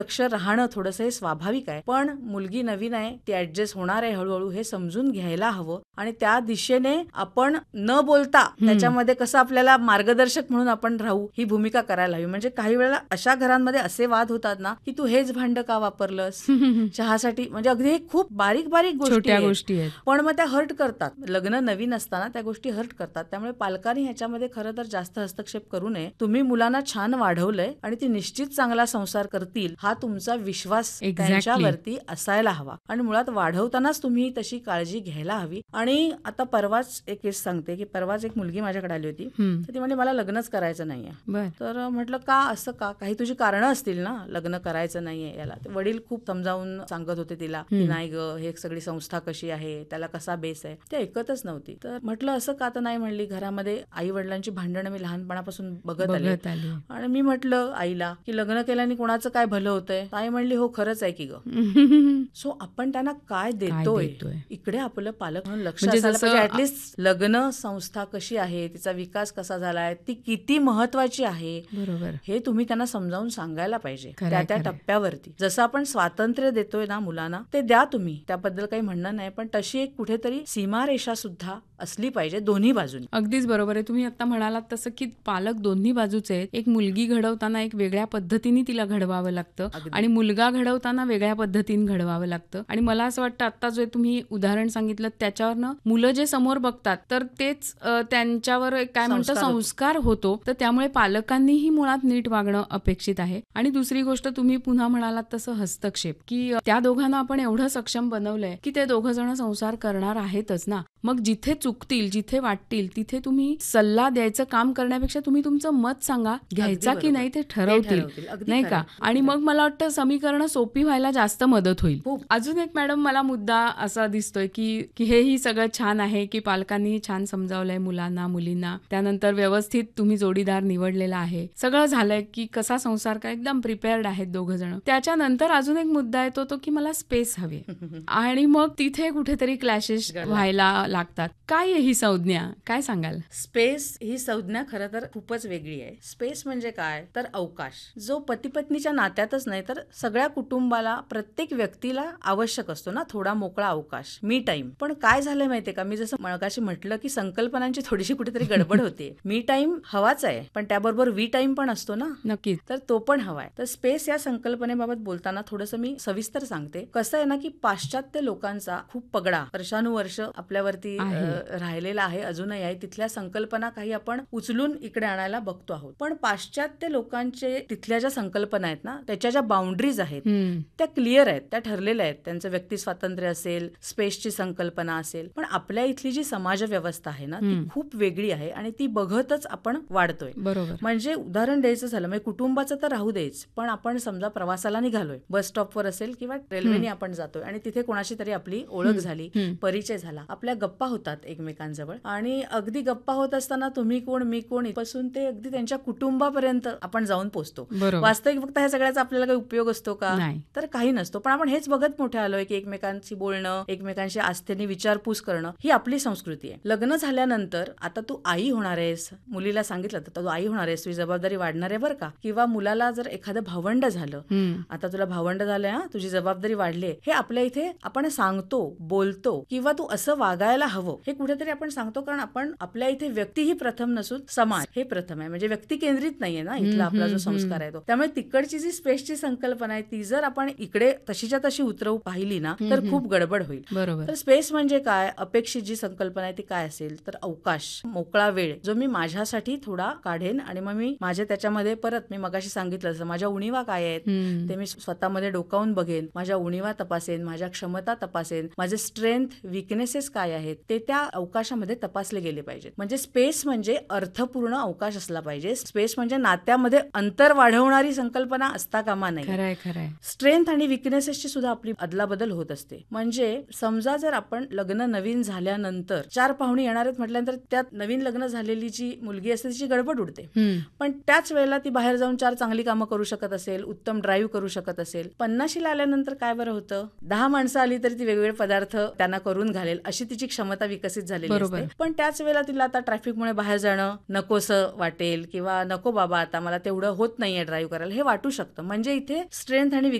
लक्ष राहणं थोडंसं हे स्वाभाविक आहे, पण मुलगी नवीन आहे, ती ऍडजस्ट होणार आहे हळूहळू, हे समजून घ्यायला हवं आणि त्या दिशेने आपण न बोलता त्याच्यामध्ये कसं आपल्याला मार्गदर्शक म्हणून आपण राहू ही भूमिका करायला हवी. म्हणजे काही वेळेला अशा घरांमध्ये असे वाद होतात ना की तू हेच भांड का वापरलंस चहासाठी, म्हणजे अगदी हे खूप बारीक बारीक गोष्टी आहेत, पण मग त्या हर्ट करतात. लग्न नवीन असताना त्या गोष्टी हर्ट करतात. त्यामुळे पालकांनी ह्याच्यामध्ये खरं तर जास्त हस्तक्षेप करू नये. तुम्ही मुलांना छान वाढवलंय आणि ती निश्चित चांगला संसार करतील हा तुमचा विश्वास त्यांच्यावरती असायला हवा आणि मुळात वाढवतानाच तुम्ही तशी काळजी घ्यायला हवी. आणि आता परवाच एक केस सांगते की परवाच एक मुलगी माझ्याकडे आली होती, तर ती म्हणजे मला लग्नच करायचं नाहीये. तर म्हटलं का असं का, काही तुझी कारणं असतील ना लग्न करायचं नाहीये याला. वडील खूप समजावून सांगत होते तिला की नाही ग, हे सगळी संस्था कशी आहे, त्याला कसा बेस आहे, ते ऐकतच नव्हती. तर म्हटलं असं का, तर नाही म्हणली घरामध्ये आई वडिलांची भांडणं मी लहानपणापासून बघत आले. आणि मी म्हटलं आईला की लग्न केल्याने कोणाचं काय भलं होतंय. आई म्हणली हो खरंच आहे की ग. सो आपण त्यांना काय देतोय इकडे आपलं पालक म्हणून लक्ष असायला पाहिजे. ऍटलिस्ट लग्न संस्था कशी आहे, तिचा विकास कसा झालाय, ती किती महत्वाची आहे, बरोबर, हे तुम्ही त्यांना समजावून सांगायला पाहिजे त्या त्या टप्प्यावरती. जसं आपण स्वातंत्र्य देतोय ना मुलांना, ते द्या तुम्ही, त्याबद्दल काही म्हणणं नाही, पण तशी एक कुठेतरी सीमारेषा सुद्धा असली पाहिजे दोन्ही बाजूनी. अगदीच बरोबर आहे. तुम्ही आता म्हणालात तसं की पालक दोन्ही बाजूचे आहेत. एक मुलगी घडवताना एक वेगळ्या पद्धतीने तिला घडवावं लागतं आणि मुलगा घडवताना वेगळ्या पद्धतीने घडवावं लागतं. आणि मला असं वाटतं आता जे तुम्ही उदाहरण सांगितलं त्याच्यावरनं मुलं जे समोर बघतात तर तेच त्यांच्यावर काय म्हणतो संस्कार होतो. तर त्यामुळे पालकांनीही मुळात नीट वागणं अपेक्षित आहे. आणि दुसरी गोष्ट तुम्ही पुन्हा म्हणालात तसं हस्तक्षेप, की त्या दोघांना आपण एवढं सक्षम बनवलंय की ते दोघं जण संसार करणार आहेतच ना. मग जिथे चुकतील, जिथे वाटतील तिथे तुम्ही सल्ला द्यायचं काम करण्यापेक्षा तुम्ही तुमचं मत सांगा, घ्यायचा की नाही ते ठरवतील, नाही का. आणि मग मला वाटतं समीकरणं सोपी व्हायला जास्त मदत होईल. अजून एक मॅडम मला मुद्दा असा दिसतोय की हेही सगळं छान आहे की पालकांनी छान समजावलंय मुलांना मुलींना, त्यानंतर व्यवस्थित तुम्ही जोडीदार निवडलेला आहे, सगळं झालंय की कसा संसार का एकदम प्रिपेअर्ड आहेत दोघं जण. त्याच्यानंतर अजून एक मुद्दा येतो तो की मला स्पेस हवी आणि मग तिथे कुठेतरी क्लॅशेस व्हायला लागतात. काय ही संज्ञा, काय सांगाल? स्पेस ही संज्ञा खरं तर खूपच वेगळी आहे. स्पेस म्हणजे काय तर अवकाश, जो पती पत्नीच्या नात्यातच नाही तर सगळ्या कुटुंबाला, प्रत्येक व्यक्तीला आवश्यक असतो ना, थोडा मोकळा अवकाश, मी टाइम. पण काय झालंय माहितीये का, मी जसं मगाशी म्हटलं की संकल्पनांची थोडीशी कुठेतरी गडबड होते. मी टाइम हवाच आहे पण त्याबरोबर वी टाइम पण असतो ना, नक्कीच, तर तो पण हवाय. तर स्पेस या संकल्पनेबाबत बोलताना थोडंसं मी सविस्तर सांगते. कसं आहे ना की पाश्चात्य लोकांचा खूप पगडा वर्षानुवर्ष आपल्यावरती राहिलेला आहे, अजूनही आहे. तिथल्या संकल्पना काही आपण उचलून इकडे आणायला बघतो आहोत. पण पाश्चात्य लोकांचे तिथल्या ज्या संकल्पना आहेत ना, त्याच्या ज्या बाउंड्रीज आहेत त्या क्लिअर आहेत, त्या ठरलेल्या आहेत. त्यांचं व्यक्ती स्वातंत्र्य असेल, स्पेसची संकल्पना असेल. पण आपल्या इथली जी समाज व्यवस्था आहे ना ती खूप वेगळी आहे आणि ती बघतच आपण वाढतोय. बरोबर. म्हणजे उदाहरण द्यायचं झालं म्हणजे कुटुंबाचं तर राहू देच, पण आपण समजा प्रवासाला निघालोय, बस स्टॉपवर असेल किंवा रेल्वेने आपण जातोय आणि तिथे कोणाशी तरी आपली ओळख झाली, परिचय झाला, आपल्या गप्पा होतात एकमेकांजवळ आणि अगदी गप्पा होत असताना तुम्ही कोण मी कोण पासून ते अगदी त्यांच्या कुटुंबापर्यंत आपण जाऊन पोहोचतो. वास्तविक फक्त ह्या सगळ्याचा आपल्याला काही उपयोग असतो का, तर काही नसतो. पण आपण हेच बघत मोठे आलोय की एकमेकांशी बोलणं, एकमेकांशी आस्थेने विचारपूस करणं ही आपली संस्कृती आहे. लग्न झाल्यानंतर आता तू आई होणार आहेस, मुलीला सांगितलं तर तू आई होणार आहेस, तुझी जबाबदारी वाढणार आहे बरं का. किंवा मुलाला जर एखादं भावंड झालं, आता तुला भावंड झालंय, तुझी जबाबदारी वाढली, हे आपल्या इथे आपण सांगतो, बोलतो किंवा तू असं वागायला हवं हे कुठेतरी आपण सांगतो. कारण आपण आपल्या इथे व्यक्ती ही प्रथम नसून समाज हे प्रथम आहे. म्हणजे व्यक्ती केंद्रित नाहीये ना इथला आपला जो संस्कार आहे तो. त्यामुळे तिकडची जी स्पेसची संकल्पना आहे ती जर आपण इकडे तशीच्या तशी उतरवू पाहिली ना तर खूप गडबड होईल. तर स्पेस म्हणजे काय, अपेक्षित जी संकल्पना आहे ती काय असेल तर अवकाश, मोकळा वेळ जो मी माझ्यासाठी थोडा काढेन आणि मग मी माझ्या त्याच्यामध्ये परत मी मगाशी सांगितलं माझ्या उणीवा काय आहेत ते मी स्वतःमध्ये डोकावून बघेन, माझ्या उणीवा तपासेन, माझ्या क्षमता तपासेन, माझे स्ट्रेंथ विकनेसेस काय आहेत ते त्या अवकाशामध्ये तपासले गेले पाहिजेत. म्हणजे स्पेस म्हणजे अर्थपूर्ण अवकाश असला पाहिजे. स्पेस म्हणजे नात्यामध्ये अंतर वाढवणारी संकल्पना असता कामा नाही. खरंय. स्ट्रेंथ आणि विकनेसेसची सुद्धा आपली अदलाबदल होत असते. म्हणजे समजा जर आपण लग्न नवीन झाल्यानंतर 4 पाहुणे येणार आहेत म्हटल्यानंतर त्यात नवीन लग्न झालेली जी मुलगी असते तिची गडबड उडते. पण त्याच वेळेला ती बाहेर जाऊन 4 चांगली कामं करू शकत असेल, उत्तम ड्राईव्ह करू शकत असेल. 50शीला आल्यानंतर काय बरं होतं, 10 माणसं आली तरी ती वेगवेगळे पदार्थ त्यांना करून घालेल अशी तिची क्षमता क्षमता विकसित झालेली बरोबर. असते. पण त्याच वेळेला तिला आता ट्रॅफिकमुळे बाहेर जाणं नकोसं वाटेल किंवा नको बाबा आता मला तेवढं होत नाहीये ड्राईव्ह करायला हे वाटू शकतं. म्हणजे इथे स्ट्रेंथ आणि